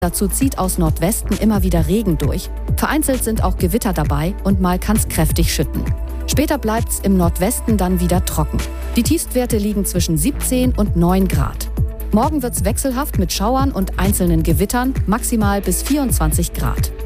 Dazu zieht aus Nordwesten immer wieder Regen durch. Vereinzelt sind auch Gewitter dabei und mal kann es kräftig schütten. Später bleibt's im Nordwesten dann wieder trocken. Die Tiefstwerte liegen zwischen 17 und 9 Grad. Morgen wird's wechselhaft mit Schauern und einzelnen Gewittern, maximal bis 24 Grad.